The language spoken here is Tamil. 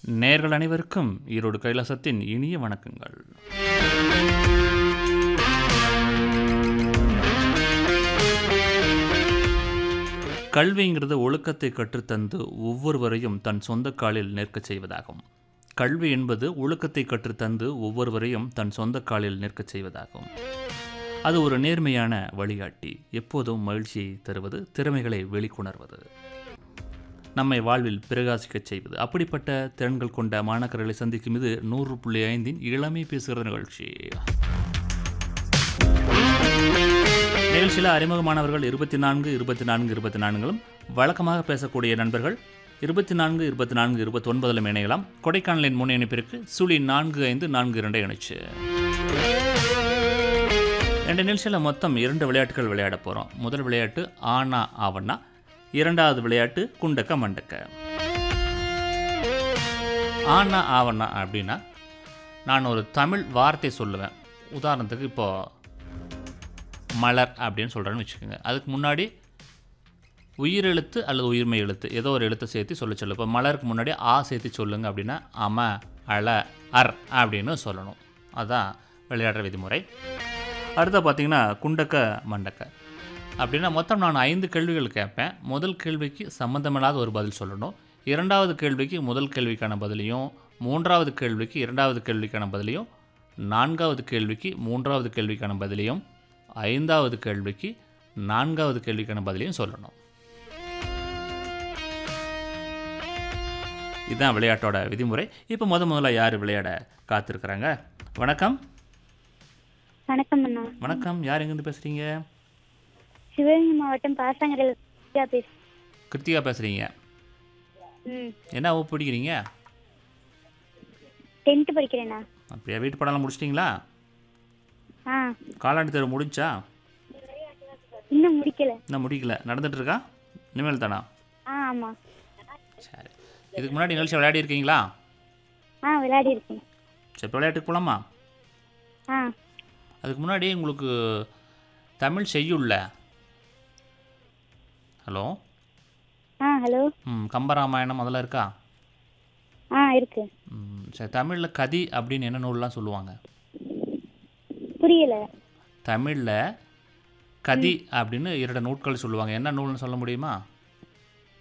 நேயர்கள் அனைவருக்கும் ஈரோடு கைலாசத்தின் இனிய வணக்கங்கள். கல்விங்கிறது ஒழுக்கத்தை கற்றுத்தந்து ஒவ்வொருவரையும் தன் சொந்த காலில் நிற்கச் செய்வதாகும். கல்வி என்பது ஒழுக்கத்தை கற்றுத்தந்து ஒவ்வொருவரையும் தன் சொந்த காலில் நிற்கச் செய்வதாகும். அது ஒரு நேர்மையான வழிகாட்டி, எப்போதும் மகிழ்ச்சியை தருவது, திறமைகளை வெளிக்கொணர்வது, நம்மை வாழ்வில் பிரகாசிக்கச் செய்வது. அப்படிப்பட்ட திறன்கள் கொண்ட மாணாக்கர்களை சந்திக்கும் இது 100.5 இளமை பேசுகிற நிகழ்ச்சி. நிகழ்ச்சியில் அறிமுகமானவர்கள் 24 24 24களும், வழக்கமாக பேசக்கூடிய நண்பர்கள் 24 24 29 இணையலாம். கொடைக்கானலின் முன் இணைப்பிற்கு 045442 இணைச்சு. ரெண்டு நிகழ்ச்சியில் மொத்தம் 2 விளையாட்டுகள் விளையாட போகிறோம். முதல் விளையாட்டு ஆனா ஆவண்ணா, இரண்டாவது விளையாட்டு குண்டக்க மண்டக்க. ஆனா ஆவண்ணா அப்படின்னா, நான் ஒரு தமிழ் வார்த்தை சொல்லுவேன். உதாரணத்துக்கு இப்போது மலர் அப்படின்னு சொல்கிறேன்னு வச்சுக்கோங்க. அதுக்கு முன்னாடி உயிரெழுத்து அல்லது உயிர்மை எழுத்து ஏதோ ஒரு எழுத்தை சேர்த்து சொல்லு. இப்போ மலருக்கு முன்னாடி ஆ சேர்த்து சொல்லுங்க அப்படின்னா அம அல அர் அப்படின்னு சொல்லணும். அதுதான் விளையாடுற விதிமுறை. அடுத்த பார்த்திங்கன்னா குண்டக்க மண்டக்க அப்படின்னா, மொத்தம் நான் 5 கேள்விகள் கேட்பேன். முதல் கேள்விக்கு சம்மந்தமில்லாத ஒரு பதில் சொல்லணும். இரண்டாவது கேள்விக்கு முதல் கேள்விக்கான பதிலையும், மூன்றாவது கேள்விக்கு இரண்டாவது கேள்விக்கான பதிலையும், நான்காவது கேள்விக்கு மூன்றாவது கேள்விக்கான பதிலையும், ஐந்தாவது கேள்விக்கு நான்காவது கேள்விக்கான பதிலையும் சொல்லணும். இதுதான் விளையாட்டோட விதிமுறை. இப்போ முதல்ல யார் விளையாட காத்திருக்கிறாங்க? வணக்கம். வணக்கம் அண்ணா. வணக்கம். யார் எங்கேருந்து பேசுகிறீங்க? சிவகங்கை மாவட்டம் பாசாங்கரையில் கிருத்திகா பேசுகிறீங்க. என்ன வகுப்பு படிக்கிறீங்க? 10th படிக்கிறேண்ணா. அப்படியா? வீட்டு படம்லாம் முடிச்சிட்டிங்களா? ஆ. காலாண்டு தேர்வு முடிஞ்சா? இன்னும் முடிக்கல. இன்னும் முடிக்கல, நடந்துட்டு இருக்கா? இனிமேல் தானா? ஆமாம். சரி. இதுக்கு முன்னாடி நிகழ்ச்சி விளையாடி இருக்கீங்களா? விளையாடி இருக்கேன். சரி, விளையாட்டுக்கு போகலாமா? ஆ. அதுக்கு முன்னாடி உங்களுக்கு தமிழ் செய்யுள்ள ஹலோ ஹலோ. கம்பராமாயணம் அதெல்லாம் இருக்கா? இருக்கு. சரி, தமிழில் கதி அப்படின்னு என்ன நூல்லாம் சொல்லுவாங்க? புரியல. தமிழில் கதி அப்படின்னு 2 நூட்கள் சொல்லுவாங்க. என்ன நூல்னு சொல்ல முடியுமா?